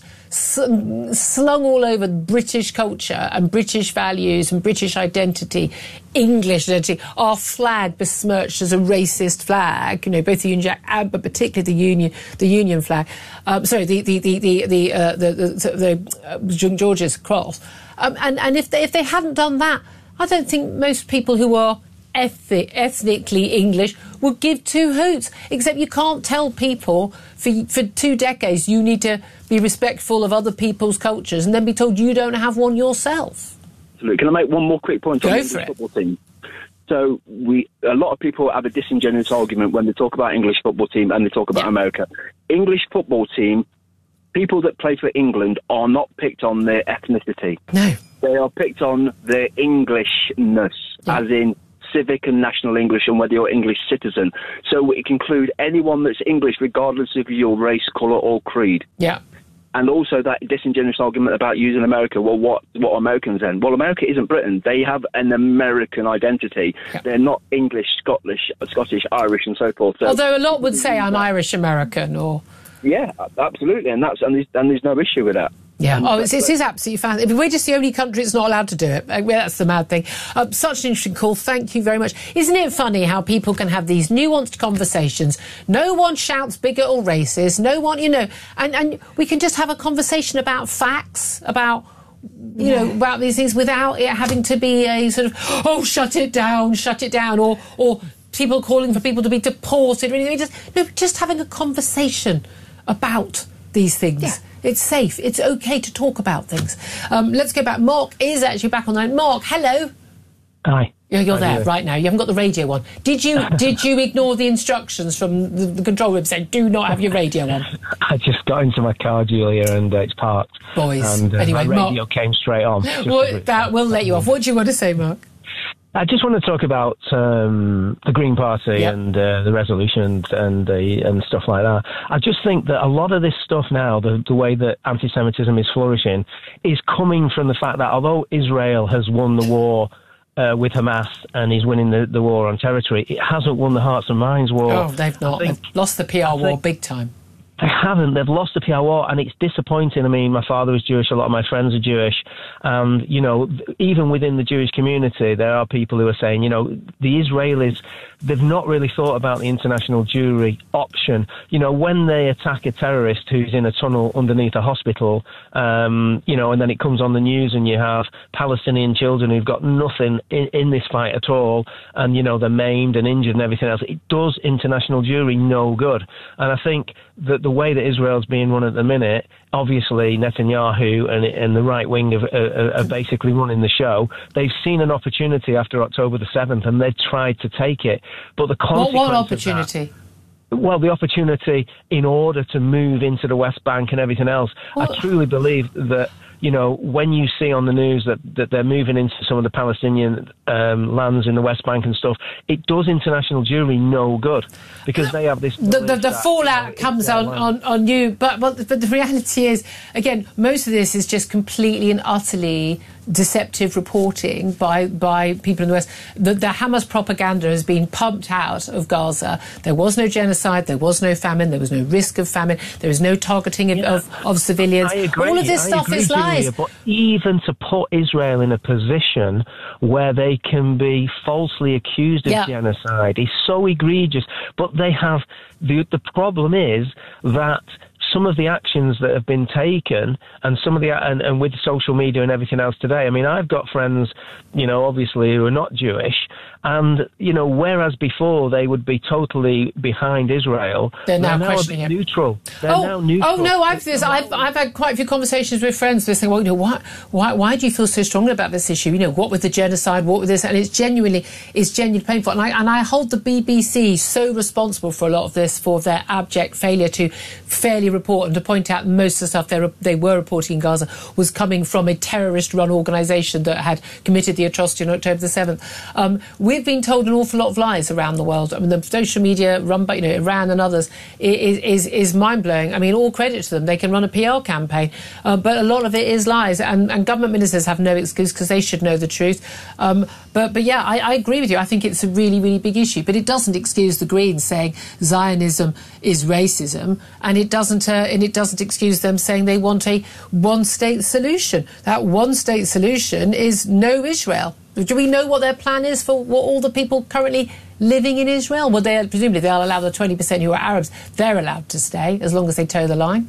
slung all over British culture and British values and British identity, English identity, our flag besmirched as a racist flag, you know, both the Union Jack and but particularly the Union, the Union flag. Um, sorry, the the the the the uh, the, the, the uh, George's cross. Um, and and if they, if they hadn't done that, I don't think most people who are eth- ethnically English would give two hoots. Except you can't tell people for for two decades you need to be respectful of other people's cultures and then be told you don't have one yourself. Absolutely. Can I make one more quick point on Go the for English it. football team? So we, a lot of people have a disingenuous argument when they talk about English football team and they talk about Yeah. America. English football team, people that play for England are not picked on their ethnicity. No. They are picked on their Englishness, Yeah. as in civic and national English and whether you're English citizen. So it can include anyone that's English regardless of your race, colour or creed. Yeah. And also that disingenuous argument about using America. Well, what what Americans then? Well, America isn't Britain. They have an American identity. Yeah. They're not English, Scottish, Scottish, Irish, and so forth. So, Although a lot would say I'm Irish American or... yeah, absolutely, and that's and there's, and there's no issue with that. Yeah, And oh, that's- it's, it is absolutely fantastic. We're just the only country that's not allowed to do it. Uh, well, that's the mad thing. Uh, such an interesting call. Thank you very much. Isn't it funny how people can have these nuanced conversations? No one shouts bigot or racist. No one, you know, and, and we can just have a conversation about facts, about, you Yeah. know, about these things without it having to be a sort of, oh, shut it down, shut it down, or, or people calling for people to be deported. Or anything. Just, no, just having a conversation about these things. Yeah. It's safe. It's okay to talk about things. Um, let's go back. Mark is actually back on the line. Mark, hello. Hi. Yeah, you're How there you right now. You haven't got the radio on. Did you Did you ignore the instructions from the, the control room saying do not have your radio on? I just got into my car, Julia, and uh, it's parked. Boys. And uh, Anyway, my radio Mark- came straight on. just Well, as it- that will let you off. What do you want to say, Mark? I just want to talk about um, the Green Party Yep. and uh, the resolution and and, uh, and stuff like that. I just think that a lot of this stuff now, the, the way that anti-Semitism is flourishing, is coming from the fact that although Israel has won the war uh, with Hamas and is winning the, the war on territory, it hasn't won the hearts and minds war. Oh, they've not. think- They've lost the P R I war think- big time. They haven't. They've lost the P R war, and it's disappointing. I mean, my father was Jewish. A lot of my friends are Jewish. And, you know, th- even within the Jewish community, there are people who are saying, you know, the Israelis, they've not really thought about the international Jewry option. You know, when they attack a terrorist who's in a tunnel underneath a hospital, um, you know, and then it comes on the news and you have Palestinian children who've got nothing in, in this fight at all, and, you know, they're maimed and injured and everything else, it does international Jewry no good. And I think that the way that Israel's being run at the minute, obviously Netanyahu and, and the right wing have, are, are basically running the show. They've seen an opportunity after October the seventh and they've tried to take it. But the What, consequence what of that- opportunity? well, the opportunity in order to move into the West Bank and everything else. Well- I truly believe that, you know, when you see on the news that, that they're moving into some of the Palestinian um, lands in the West Bank and stuff, it does international Jewry no good because they have this... The, the, the belief that, fallout you know, it's comes their on, land. on, on you, but, but but the reality is, again, most of this is just completely and utterly deceptive reporting by by people in the West. The, the Hamas propaganda has been pumped out of Gaza. There was no genocide, there was no famine, there was no risk of famine, there was no targeting of, Yeah. of, of civilians. I agree. All of this I stuff agree, is Julia, lies. But even to put Israel in a position where they can be falsely accused of Yeah. genocide is so egregious. But they have the the problem is that some of the actions that have been taken and some of the and, and with social media and everything else today, I mean, I've got friends, you know, obviously who are not Jewish, and, you know, whereas before they would be totally behind Israel, They're now a bit questioning it. neutral. They're oh, now neutral. oh no! I've, this, I've I've had quite a few conversations with friends. They're saying, "Well, you know, why why why do you feel so strongly about this issue? You know, what with the genocide, what with this?" And it's genuinely it's genuinely painful. And I and I hold the B B C so responsible for a lot of this, for their abject failure to fairly report and to point out most of the stuff they were, they were reporting in Gaza was coming from a terrorist-run organisation that had committed the atrocity on October the seventh. Um, we've been told an awful lot of lies around the world. I mean, the social media run by, you know, Iran and others is is, is mind-blowing. I mean, all credit to them. They can run a P R campaign, uh, but a lot of it is lies, and, and government ministers have no excuse because they should know the truth. Um, but, but yeah, I, I agree with you. I think it's a really, really big issue, but it doesn't excuse the Greens saying Zionism is racism, and it doesn't, uh, and it doesn't excuse them saying they want a one-state solution. That one-state solution is no Israel. Do we know what their plan is for what, all the people currently living in Israel? Well, they presumably they'll allow the twenty percent who are Arabs. They're allowed to stay as long as they toe the line.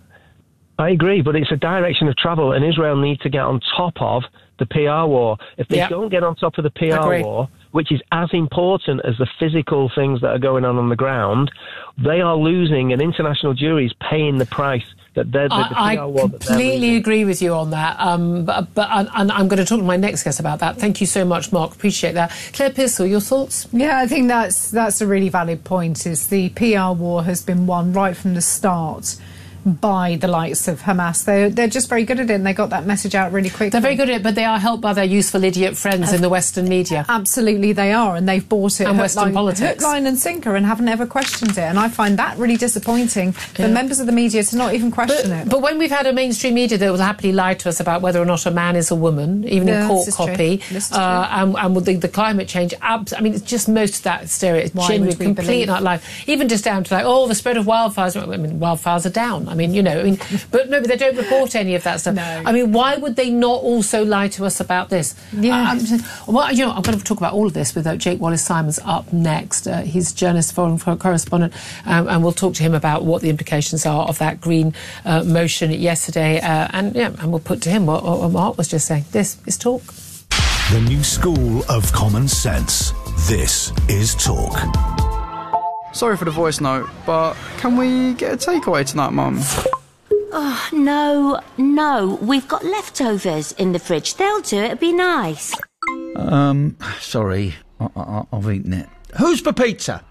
I agree, but it's a direction of travel, and Israel needs to get on top of the P R war. If they Yep. don't get on top of the P R Agree. war, which is as important as the physical things that are going on on the ground, they are losing, and international juries paying the price. That they're, the, the I, I completely agree with you on that. Um, but but and, and I'm going to talk to my next guest about that. Thank you so much, Mark. Appreciate that. Claire Pearsall, your thoughts? Yeah, I think that's that's a really valid point. Is the P R war has been won right from the start by the likes of Hamas. They're, they're just very good at it, and they got that message out really quickly. They're very good at it, but they are helped by their useful idiot friends uh, in the Western media. Absolutely they are, and they've bought it and hook, Western line, politics. hook, line and sinker and haven't ever questioned it. And I find that really disappointing for yeah. members of the media to not even question but, it. But when we've had a mainstream media that will happily lie to us about whether or not a man is a woman, even yeah, in court copy, uh, and, and with the, the climate change, abs- I mean, it's just most of that stereotype. It's genuinely complete not life. Even just down to like, oh, the spread of wildfires. I mean, wildfires are down. I mean, you know, I mean, but no, but they don't report any of that stuff. No. I mean, why would they not also lie to us about this? Yeah. Uh, just, well, you know, I'm going to talk about all of this with uh, Jake Wallace-Simons up next. Uh, he's journalist, foreign correspondent, um, and we'll talk to him about what the implications are of that Green uh, motion yesterday. Uh, and yeah, and we'll put to him what, what Mark was just saying. This is Talk. The new school of common sense. This is Talk. Sorry for the voice note, but can we get a takeaway tonight, Mum? Oh, no, no. We've got leftovers in the fridge. They'll do it. It'd be nice. Um, sorry. I- I- I've eaten it. Who's for pizza?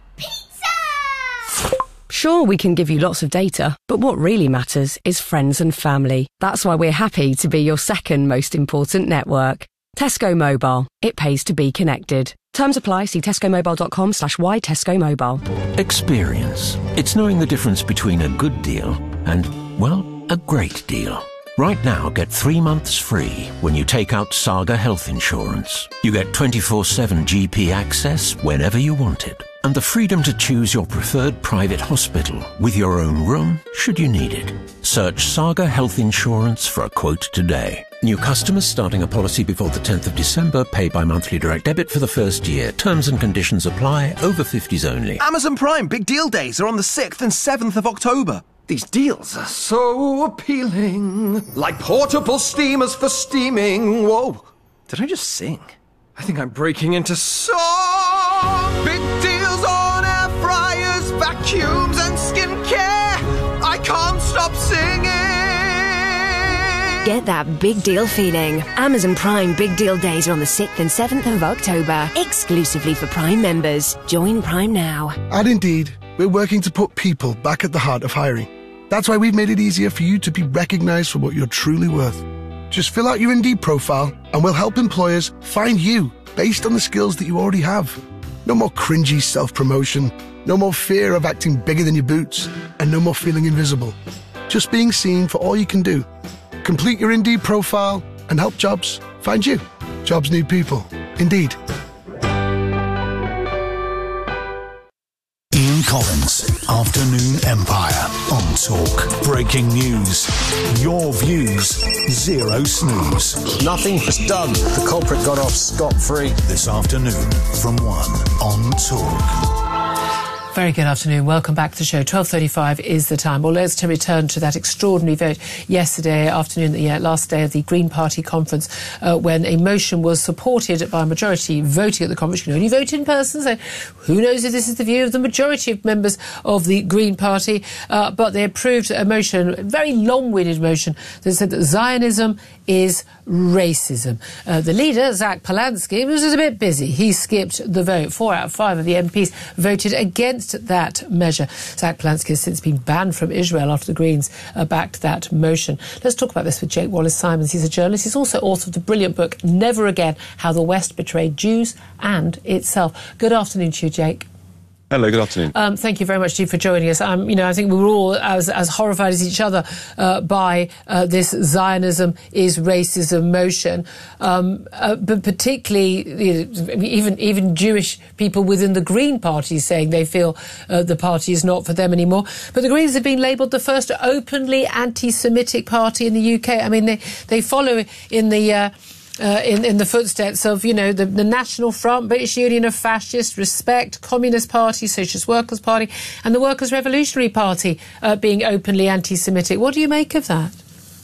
Sure, we can give you lots of data, but what really matters is friends and family. That's why we're happy to be your second most important network. Tesco Mobile. It pays to be connected. Terms apply. See tescomobile.com slash why Tesco Mobile. Experience. It's knowing the difference between a good deal and, well, a great deal. Right now, get three months free when you take out Saga Health Insurance. You get twenty-four seven G P access whenever you want it, and the freedom to choose your preferred private hospital with your own room should you need it. Search Saga Health Insurance for a quote today. New customers starting a policy before the tenth of December pay by monthly direct debit for the first year. Terms and conditions apply. Over fifties only. Amazon Prime Big Deal Days are on the sixth and seventh of October. These deals are so appealing. Like portable steamers for steaming. Whoa. Did I just sing? I think I'm breaking into song. Big deals on air fryers, vacuums and skincare. I can't stop singing. Get that big deal feeling. Amazon Prime Big Deal Days are on the sixth and seventh of October. Exclusively for Prime members. Join Prime now. At Indeed, we're working to put people back at the heart of hiring. That's why we've made it easier for you to be recognised for what you're truly worth. Just fill out your Indeed profile and we'll help employers find you based on the skills that you already have. No more cringy self-promotion, no more fear of acting bigger than your boots, and no more feeling invisible. Just being seen for all you can do. Complete your Indeed profile and help jobs find you. Jobs need people. Indeed. Ian Collins, Afternoon Empire on Talk. Breaking news. Your views. Zero snooze. Nothing was done. The culprit got off scot-free. This afternoon from one on Talk. Very good afternoon. Welcome back to the show. twelve thirty-five is the time. Well, let's return to that extraordinary vote yesterday afternoon, the uh, last day of the Green Party conference, uh, when a motion was supported by a majority voting at the conference. You can only vote in person, so who knows if this is the view of the majority of members of the Green Party. Uh, but they approved a motion, a very long-winded motion, that said that Zionism is racism. Uh, the leader, Zach Polansky, was a bit busy. He skipped the vote. Four out of five of the M Ps voted against that measure. Zach Polansky has since been banned from Israel after the Greens uh, backed that motion. Let's talk about this with Jake Wallace-Simons. He's a journalist. He's also author of the brilliant book, Never Again, How the West Betrayed Jews and Itself. Good afternoon to you, Jake. Hello, good afternoon. Um, thank you very much, Steve, for joining us. Um, you know, I think we were all as, as horrified as each other uh, by uh, this Zionism is racism motion, um, uh, but particularly you know, even even Jewish people within the Green Party saying they feel uh, the party is not for them anymore. But the Greens have been labelled the first openly anti-Semitic party in the U K. I mean, they they follow in the. Uh, Uh, in, in the footsteps of, you know, the, the National Front, British Union of Fascists, Respect, Communist Party, Socialist Workers' Party, and the Workers' Revolutionary Party uh, being openly anti-Semitic. What do you make of that?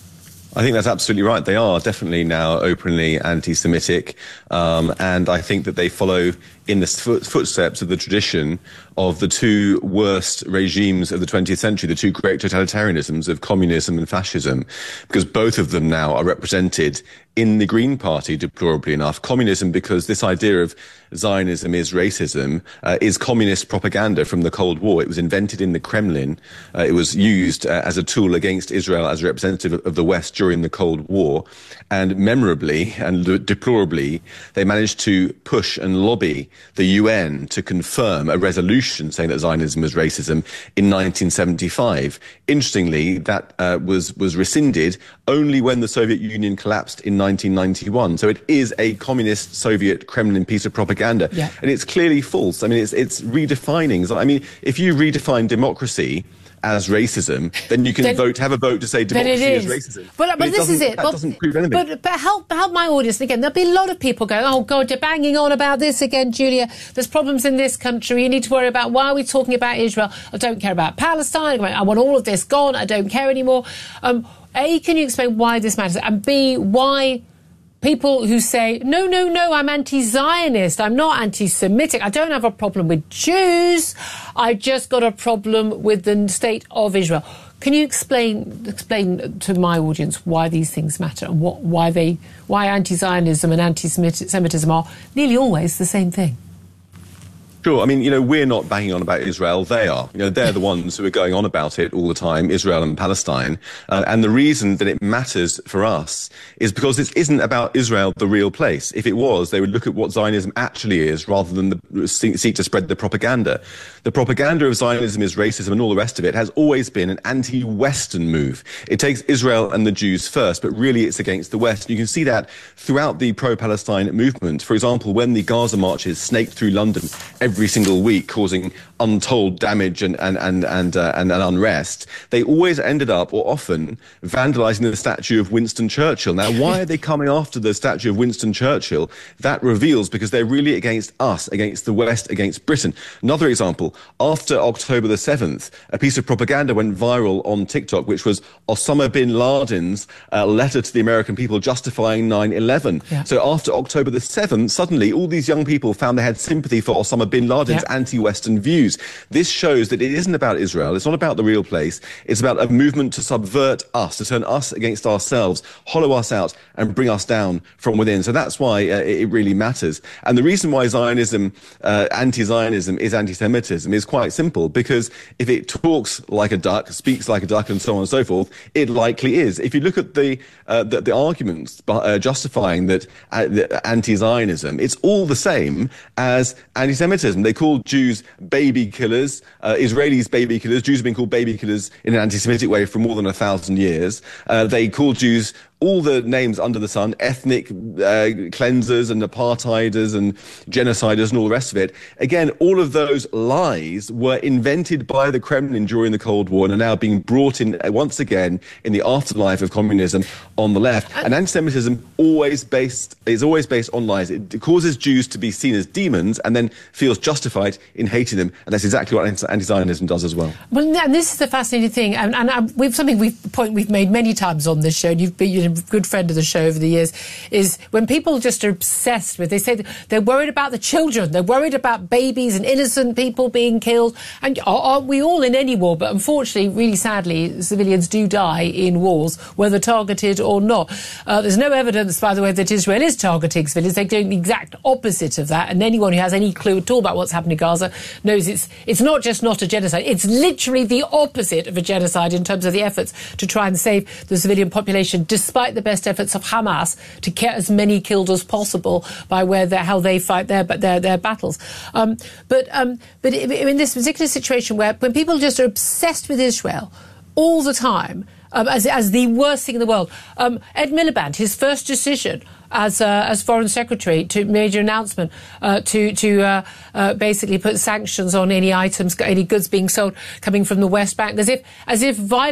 I think that's absolutely right. They are definitely now openly anti-Semitic, um, and I think that they follow in the foot footsteps of the tradition of the two worst regimes of the twentieth century, the two great totalitarianisms of communism and fascism, because both of them now are represented in the Green Party, deplorably enough. Communism, because this idea of Zionism is racism, uh, is communist propaganda from the Cold War. It was invented in the Kremlin. Uh, it was used uh, as a tool against Israel as a representative of the West during the Cold War. And memorably and deplorably, they managed to push and lobby the U N to confirm a resolution saying that Zionism was racism in nineteen seventy-five. Interestingly, that uh, was, was rescinded only when the Soviet Union collapsed in nineteen ninety-one. So it is a communist Soviet Kremlin piece of propaganda. Yeah. And it's clearly false. I mean, it's, it's redefining. I mean, if you redefine democracy as racism, then you can then, vote, have a vote to say democracy is. is racism. But, but, but this is it. That well, doesn't prove anything. But, but help, help my audience. Again, there'll be a lot of people going, oh, God, you're banging on about this again, Julia. There's problems in this country. You need to worry about, why are we talking about Israel? I don't care about Palestine. I want all of this gone. I don't care anymore. Um, A, can you explain why this matters? And B, why people who say, no, no, no, I'm anti-Zionist, I'm not anti-Semitic, I don't have a problem with Jews, I've just got a problem with the state of Israel. Can you explain explain to my audience why these things matter and what, why they why anti-Zionism and anti-Semitism are nearly always the same thing? Sure. I mean, you know, we're not banging on about Israel. They are. You know, they're the ones who are going on about it all the time, Israel and Palestine. Uh, and the reason that it matters for us is because this isn't about Israel, the real place. If it was, they would look at what Zionism actually is rather than the, seek to spread the propaganda. The propaganda of Zionism is racism and all the rest of it has always been an anti-Western move. It takes Israel and the Jews first, but really it's against the West. You can see that throughout the pro-Palestine movement. For example, when the Gaza marches snaked through London every every single week, causing untold damage and and and and, uh, and, and unrest, they always ended up, or often, vandalising the statue of Winston Churchill. Now, why are they coming after the statue of Winston Churchill? That reveals because they're really against us, against the West, against Britain. Another example, after October the seventh, a piece of propaganda went viral on TikTok, which was Osama bin Laden's uh, letter to the American people justifying nine eleven. Yeah. So after October the seventh, suddenly all these young people found they had sympathy for Osama bin Laden's yeah. anti-Western views. This shows that it isn't about Israel. It's not about the real place. It's about a movement to subvert us, to turn us against ourselves, hollow us out and bring us down from within. So that's why uh, it really matters. And the reason why Zionism, uh, anti-Zionism is anti-Semitism is quite simple, because if it talks like a duck, speaks like a duck and so on and so forth, it likely is. If you look at the, uh, the, the arguments uh, justifying that uh, anti-Zionism, it's all the same as anti-Semitism. They call Jews baby killers, uh, Israelis baby killers. Jews have been called baby killers in an anti-Semitic way for more than a thousand years. Uh, they call Jews all the names under the sun, ethnic uh, cleansers and apartheiders and genociders and all the rest of it. Again, all of those lies were invented by the Kremlin during the Cold War and are now being brought in once again in the afterlife of communism on the left. And anti-Semitism always based is always based on lies. It causes Jews to be seen as demons and then feels justified in hating them. And that's exactly what anti-Zionism does as well. Well, and this is the fascinating thing, and, and uh, we've something we've point we've made many times on this show. And you've been you know, a good friend of the show over the years, is when people just are obsessed with, they say they're worried about the children, they're worried about babies and innocent people being killed. And aren't we all in any war? But unfortunately, really sadly, civilians do die in wars, whether targeted or not. Uh, there's no evidence, by the way, that Israel is targeting civilians. They're doing the exact opposite of that. And anyone who has any clue at all about what's happening in Gaza knows it's it's not just not a genocide, it's literally the opposite of a genocide in terms of the efforts to try and save the civilian population, despite the best efforts of Hamas to get as many killed as possible by where they, how they fight their their, their battles. Um, but um, but in this particular situation where when people just are obsessed with Israel all the time, um, as as the worst thing in the world, um, Ed Miliband, his first decision as uh, as Foreign Secretary, to major announcement uh, to to uh, uh, basically put sanctions on any items, any goods being sold coming from the West Bank, as if as if violence.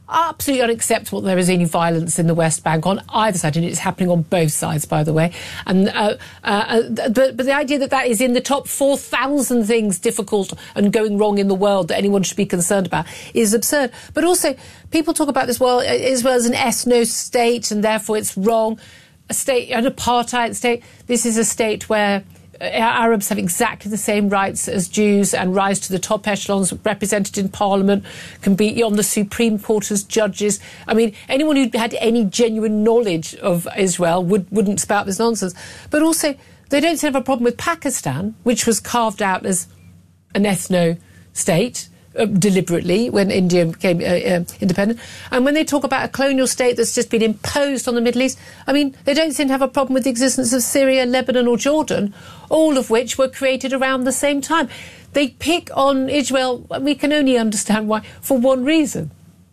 absolutely unacceptable that there is any violence in the West Bank on either side, and it's happening on both sides, by the way. And uh, uh, but, but the idea that that is in the top four thousand things difficult and going wrong in the world that anyone should be concerned about is absurd. But also, people talk about this, well, Israel is an ethno state and therefore it's wrong. A state, an apartheid state. This is a state where Arabs have exactly the same rights as Jews and rise to the top echelons, represented in Parliament, can be on the Supreme Court as judges. I mean, anyone who had any genuine knowledge of Israel would, wouldn't spout this nonsense. But also, they don't have a problem with Pakistan, which was carved out as an ethno state uh, deliberately when India became uh, uh, independent. And when they talk about a colonial state that's just been imposed on the Middle East, I mean, they don't seem to have a problem with the existence of Syria, Lebanon or Jordan, all of which were created around the same time. They pick on Israel, we can only understand why, for one reason.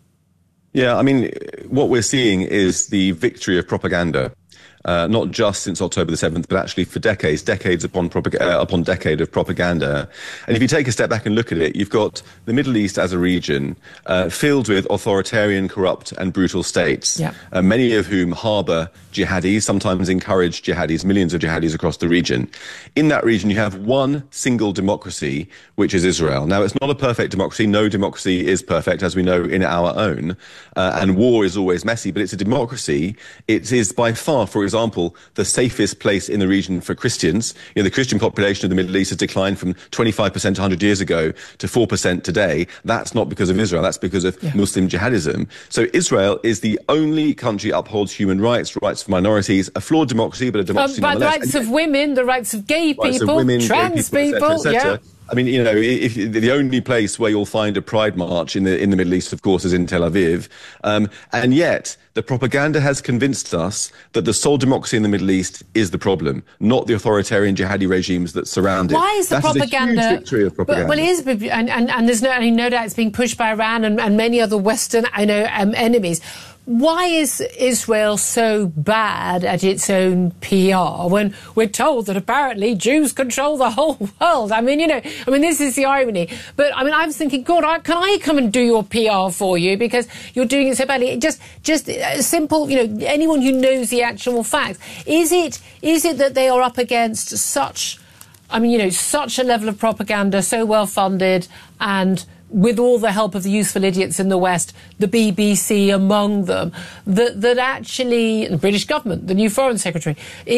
Yeah, I mean, what we're seeing is the victory of propaganda. Uh, not just since October the seventh, but actually for decades, decades upon, propag- uh, upon decade of propaganda. And if you take a step back and look at it, you've got the Middle East as a region uh, filled with authoritarian, corrupt and brutal states, yeah. uh, many of whom harbour jihadis, sometimes encourage jihadis, millions of jihadis across the region. In that region, you have one single democracy, which is Israel. Now, it's not a perfect democracy. No democracy is perfect, as we know, in our own. Uh, and war is always messy, but it's a democracy. It is by far, for example, the safest place in the region for Christians. You know, the Christian population of the Middle East has declined from twenty-five percent one hundred years ago to four percent today. That's not because of Israel. That's because of yeah. Muslim jihadism. So Israel is the only country that upholds human rights, rights for minorities, a flawed democracy, but a democracy um, nonetheless. The rights of women, the rights of gay people, rights of women, trans gay people, people, et cetera, et cetera. yeah. I mean, you know, if the only place where you'll find a pride march in the in the Middle East, of course, is in Tel Aviv, um, and yet the propaganda has convinced us that the sole democracy in the Middle East is the problem, not the authoritarian jihadi regimes that surround it. Why is the that propaganda? Is a huge victory of propaganda. Well, it is, and, and, and there's no, I mean, no doubt it's being pushed by Iran and, and many other Western, I know, um, enemies. Why is Israel so bad at its own P R when we're told that apparently Jews control the whole world? I mean, you know, I mean, this is the irony. But, I mean, I was thinking, God, I, can I come and do your P R for you because you're doing it so badly? Just, just uh, simple, you know, anyone who knows the actual facts. Is it, is it that they are up against such, I mean, you know, such a level of propaganda, so well funded and with all the help of the useful idiots in the West, the B B C among them, that that actually the British government, the new Foreign Secretary,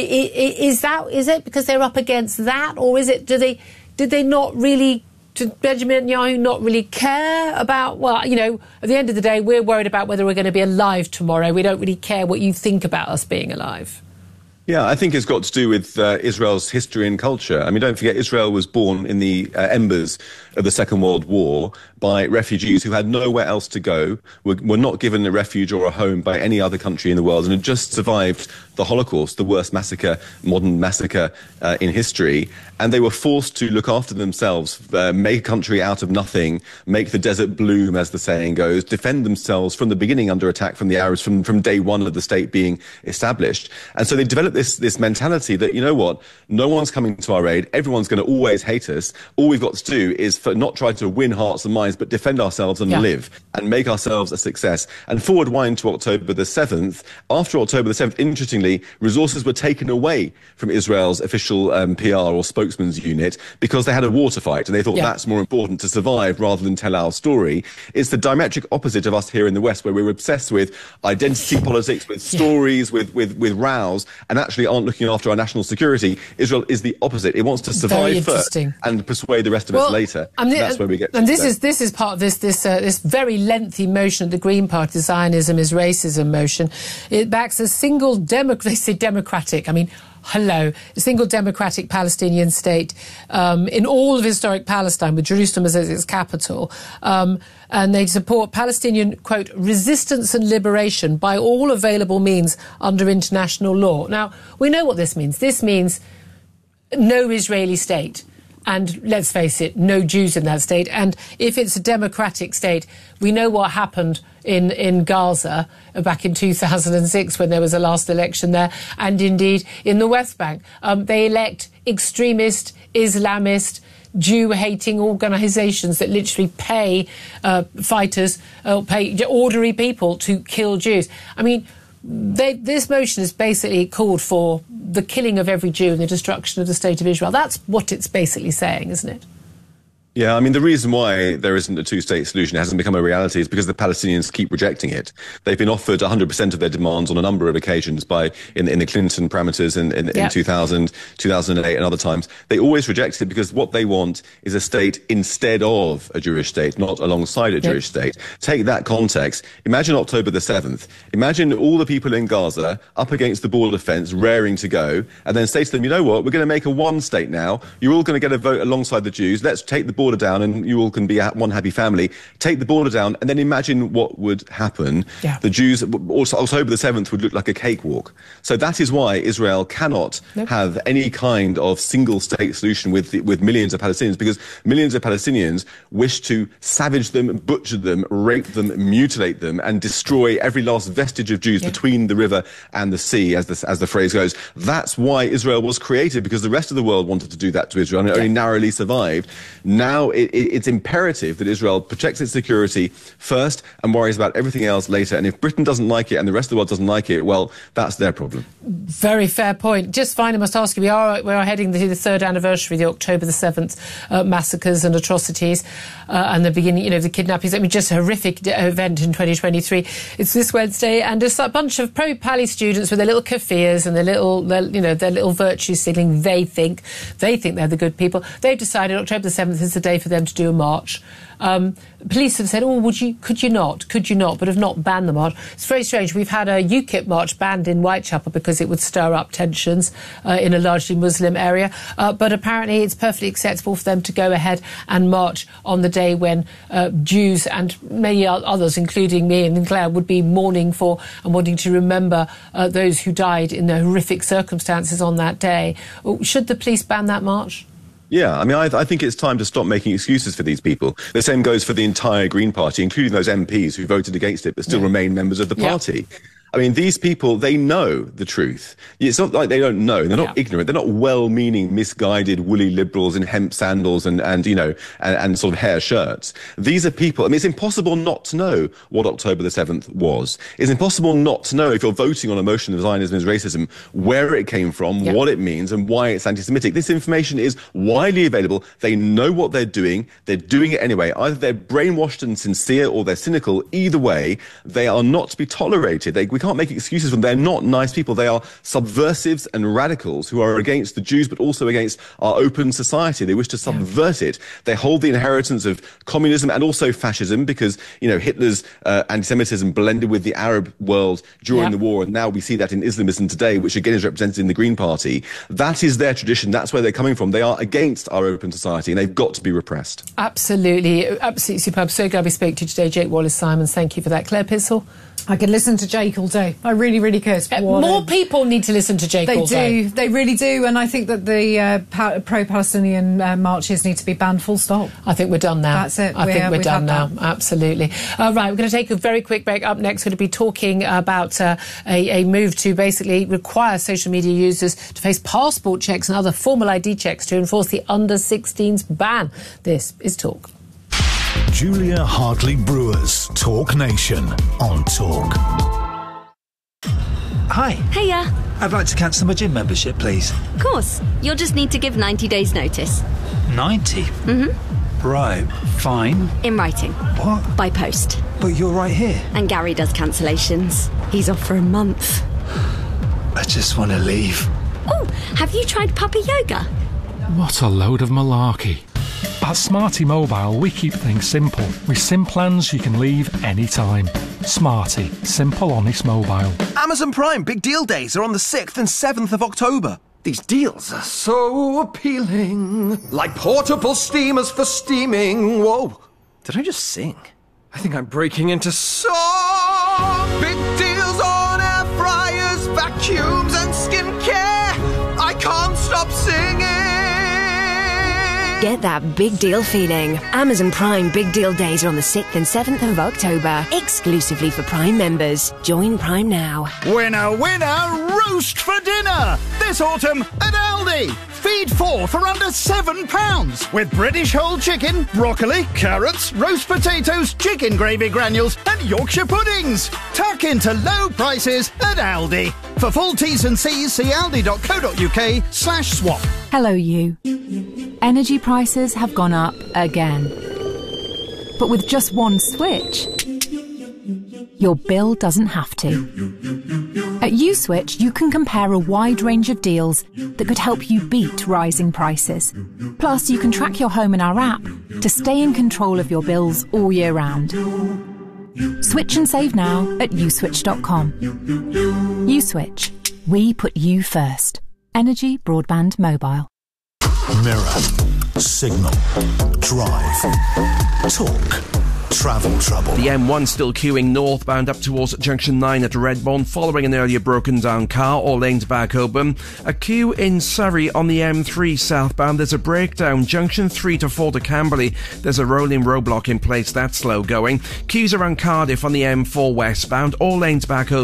is that is it because they're up against that, or is it do they did they not really? Did Benjamin Netanyahu not really care about? Well, you know, at the end of the day, we're worried about whether we're going to be alive tomorrow. We don't really care what you think about us being alive. Yeah, I think it's got to do with uh, Israel's history and culture. I mean, don't forget, Israel was born in the uh, embers of the Second World War by refugees who had nowhere else to go, were, were not given a refuge or a home by any other country in the world, and had just survived the Holocaust, the worst massacre, modern massacre uh, in history. And they were forced to look after themselves, uh, make a country out of nothing, make the desert bloom, as the saying goes, defend themselves from the beginning under attack from the Arabs, from, from day one of the state being established. And so they developed this, this mentality that, you know what, no one's coming to our aid, everyone's going to always hate us. All we've got to do is for not try to win hearts and minds, but defend ourselves and yeah. live and make ourselves a success. And forward wind to October the seventh. After October the seventh, interestingly, resources were taken away from Israel's official um, P R or spokesman's unit because they had a war to fight, and they thought yeah. that's more important to survive rather than tell our story. It's the diametric opposite of us here in the West, where we're obsessed with identity politics, with stories, yeah. with, with, with rows, and actually aren't looking after our national security. Israel is the opposite. It wants to survive first and persuade the rest of well, us later. I mean, that's where we get to And this today. is this is part of this this uh, this very lengthy motion of the Green Party, Zionism is racism motion. It backs a single demo- they say democratic. I mean, hello, a single democratic Palestinian state um, in all of historic Palestine, with Jerusalem as its capital. Um, and they support Palestinian, quote, resistance and liberation by all available means under international law. Now, we know what this means. This means no Israeli state. And let's face it, no Jews in that state. And if it's a democratic state, we know what happened in, in Gaza back in two thousand six when there was a last election there, and indeed in the West Bank. Um, they elect extremist, Islamist, Jew-hating organisations that literally pay uh, fighters, uh, pay ordinary people to kill Jews. I mean, they, this motion has basically called for the killing of every Jew and the destruction of the State of Israel. That's what it's basically saying, isn't it? Yeah, I mean, the reason why there isn't a two-state solution, it hasn't become a reality, is because the Palestinians keep rejecting it. They've been offered one hundred percent of their demands on a number of occasions by in, in the Clinton parameters in, in, yeah. in two thousand, two thousand eight and other times. They always reject it because what they want is a state instead of a Jewish state, not alongside a Jewish yep. state. Take that context. Imagine October the seventh. Imagine all the people in Gaza up against the border fence, raring to go, and then say to them, you know what, we're going to make a one state now. You're all going to get a vote alongside the Jews. Let's take the border border down and you all can be one happy family. Take the border down and then imagine what would happen. Yeah. The Jews, also October the seventh would look like a cakewalk. So that is why Israel cannot nope. have any kind of single state solution with with millions of Palestinians, because millions of Palestinians wish to savage them, butcher them, rape them, mutilate them and destroy every last vestige of Jews yeah. between the river and the sea, as the, as the phrase goes. That's why Israel was created, because the rest of the world wanted to do that to Israel and it yeah. only narrowly survived. Now it, it, it's imperative that Israel protects its security first and worries about everything else later. And if Britain doesn't like it and the rest of the world doesn't like it, well, that's their problem. Very fair point. Just finally, I must ask you, we are, we are heading to the third anniversary of the October the seventh uh, massacres and atrocities uh, and the beginning, you know, the kidnappings. I mean, just a horrific event in twenty twenty-three. It's this Wednesday, and there's a bunch of pro-Pally students with their little kafirs and their little, their, you know, their little virtue signaling. They think, they think they're the good people. They've decided October the seventh is the day for them to do a march. Um, police have said, oh, would you, could you not, could you not, but have not banned the march. It's very strange. We've had a UKIP march banned in Whitechapel because it would stir up tensions uh, in a largely Muslim area, uh, but apparently it's perfectly acceptable for them to go ahead and march on the day when uh, Jews and many others, including me and Claire, would be mourning for and wanting to remember uh, those who died in the horrific circumstances on that day. Should the police ban that march? Yeah, I mean, I, I think it's time to stop making excuses for these people. The same goes for the entire Green Party, including those M Ps who voted against it but still yeah. remain members of the party. Yeah. I mean, these people, they know the truth. It's not like they don't know. They're not yeah. ignorant. They're not well-meaning, misguided, woolly liberals in hemp sandals and, and you know, and, and sort of hair shirts. These are people. I mean, it's impossible not to know what October the seventh was. It's impossible not to know, if you're voting on a motion of Zionism is racism, where it came from, yeah. what it means, and why it's anti-Semitic. This information is widely available. They know what they're doing. They're doing it anyway. Either they're brainwashed and sincere or they're cynical. Either way, they are not to be tolerated. They, we can't make excuses for them. They're not nice people. They are subversives and radicals who are against the Jews, but also against our open society. They wish to subvert yeah. it. They hold the inheritance of communism and also fascism, because, you know, Hitler's uh, anti-Semitism blended with the Arab world during yeah. the war, and now we see that in Islamism today, which again is represented in the Green Party. That is their tradition. That's where they're coming from. They are against our open society, and they've got to be repressed. Absolutely. Absolutely superb. So glad we spoke to you today, Jake Wallace-Simons. Thank you for that. Claire Pissell? I could listen to Jake all day. I really, really could. Uh, more a... people need to listen to Jake they all day. They do. They really do. And I think that the uh, pa- pro-Palestinian uh, marches need to be banned full stop. I think we're done now. That's it. I we're, think we're done now. That. Absolutely. Uh, right, we're going to take a very quick break. Up next, we're going to be talking about uh, a, a move to basically require social media users to face passport checks and other formal I D checks to enforce the under sixteens ban. This is Talk. Julia Hartley-Brewer's Talk Nation on Talk. Hi. Hiya. I'd like to cancel my gym membership, please. Of course. You'll just need to give ninety days notice. ninety? Mm-hmm. Right. Fine. In writing. What? By post. But you're right here. And Gary does cancellations. He's off for a month. I just want to leave. Oh, have you tried puppy yoga? What a load of malarkey. At Smarty Mobile, we keep things simple. With SIM plans you can leave anytime. Smarty. Simple, honest mobile. Amazon Prime Big Deal Days are on the sixth and seventh of October. These deals are so appealing. Like portable steamers for steaming. Whoa. Did I just sing? I think I'm breaking into song. Big deals on air fryers, vacuums and skincare. I can't stop singing. Get that big deal feeling. Amazon Prime Big Deal Days are on the sixth and seventh of October, exclusively for Prime members. Join Prime now. Winner, winner, roast for dinner! This autumn at Aldi. Feed four for under seven pounds with British whole chicken, broccoli, carrots, roast potatoes, chicken gravy granules and Yorkshire puddings. Tuck into low prices at Aldi. For full T's and C's, see aldi.co.uk slash swap. Hello, you. Energy prices have gone up again. But with just one switch, your bill doesn't have to. At USwitch, you can compare a wide range of deals that could help you beat rising prices. Plus, you can track your home in our app to stay in control of your bills all year round. Switch and save now at uswitch dot com. USwitch. We put you first. Energy Broadband Mobile. Mirror, Signal, Drive, Talk, Travel Trouble. The M one still queuing northbound up towards Junction nine at Redbourne following an earlier broken down car, all lanes back open. A queue in Surrey on the M three southbound. There's a breakdown, Junction three to four to Camberley. There's a rolling roadblock in place, that's slow going. Queues around Cardiff on the M four westbound, all lanes back open.